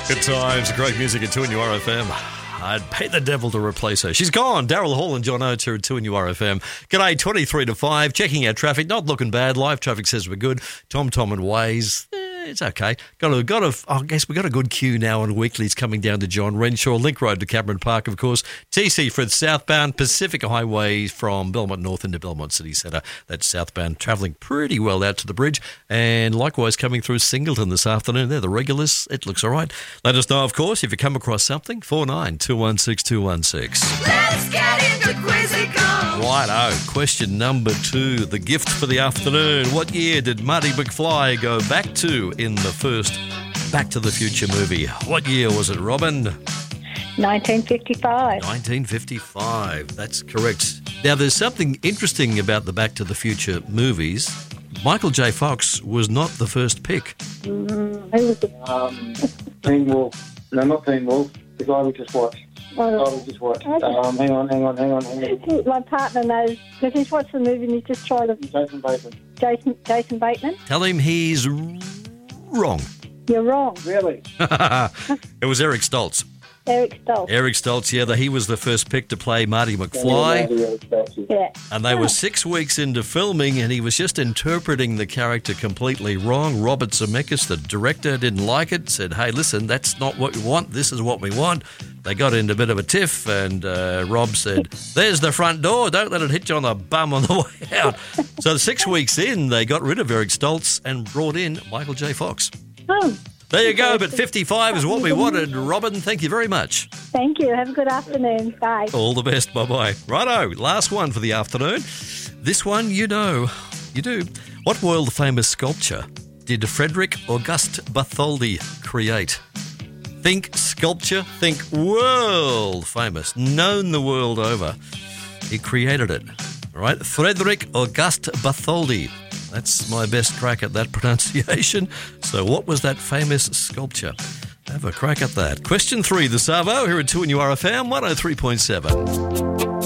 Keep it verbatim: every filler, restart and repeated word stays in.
Good times, great music at two N U R F M. I'd pay the devil to replace her. She's gone. Daryl Hall and John Oates here at two N U R F M. G'day, twenty-three to five. Checking out traffic. Not looking bad. Live traffic says we're good. Tom, Tom and Waze. Eh, it's okay. Got a, got a, I guess we've got a good queue now on weeklies coming down to John Renshaw. Link Road to Cameron Park, of course. T C for southbound. Pacific Highway from Belmont North into Belmont City Centre. That's southbound, travelling pretty well out to the bridge. And likewise coming through Singleton this afternoon. They're the regulars. It looks all right. Let us know, of course, if you come across something. four nine two one six two one six. Let's get into Quizzical. Righto. Question number two. The gift for the afternoon. What year did Marty McFly go back to in the first Back to the Future movie? What year was it, Robin? nineteen fifty-five. nineteen fifty-five. That's correct. Now, there's something interesting about the Back to the Future movies. Michael J. Fox was not the first pick. Mm, who was the... Um, Teen Wolf. No, not Teen Wolf. The guy we just watched. Oh, The guy we just watched. Okay. Um, hang on, hang on, hang on, hang on. my partner knows, because he's watched the movie and he's just tried to... Jason Bateman. Jason, Jason Bateman? Tell him he's wrong. You're wrong. Really? It was Eric Stoltz. Eric Stoltz. Eric Stoltz, yeah, the, he was the first pick to play Marty McFly. Yeah. And they were six weeks into filming, and he was just interpreting the character completely wrong. Robert Zemeckis, the director, didn't like it, said, hey, listen, that's not what we want. This is what we want. They got into a bit of a tiff, and uh, Rob said, there's the front door. Don't let it hit you on the bum on the way out. So six weeks in, they got rid of Eric Stoltz and brought in Michael J. Fox. Oh, There you go, but fifty-five is what we wanted. Robin, thank you very much. thank you. Have a good afternoon. Bye. All the best. Bye-bye. Righto, last one for the afternoon. This one, you know. You do. What world-famous sculpture did Frederick Auguste Bartholdi create? Think sculpture, think world-famous, known the world over. He created it. All right, Frederick Auguste Bartholdi. That's my best crack at that pronunciation. So what was that famous sculpture? Have a crack at that. Question three, the Savo, here at two N U R F M one oh three point seven.